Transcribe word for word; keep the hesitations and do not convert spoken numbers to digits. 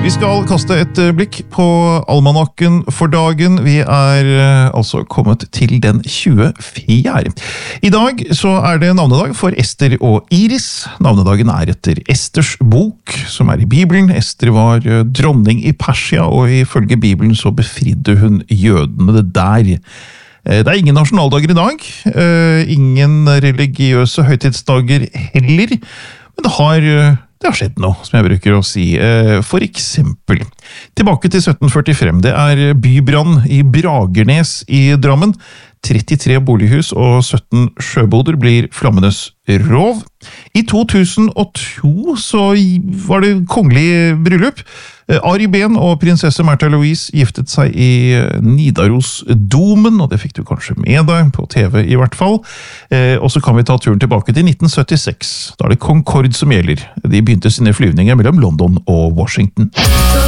Vi skal kaste et blikk på almanakken for dagen. Vi er altså kommet til den tjuefjerde. I dag så er det navnedag for Ester og Iris. Navnedagen er etter Esters bok, som er i Bibelen. Ester var dronning i Persia, og ifølge Bibelen så befridde hun jødene der. Det er ingen nasjonaldager i dag, ingen religiøse høytidsdager heller, men det har... Det har skjedd noe, som jeg bruker å si. For eksempel, tilbake til sytten førtifem, det er bybrann i Bragernes i Drammen. trettitre bolighus og sytten sjøboder blir flammenes rov. I to tusen og to så var det kongelig bryllup. Ari Behn og prinsesse Märtha Louise giftet seg i Nidarosdomen, og det fikk du kanskje med deg på T V i hvert fall. Og så kan vi ta turen tilbake til nitten syttiseks. Da er det Concorde som gjelder. De begynte sine flyvninger mellom London og Washington.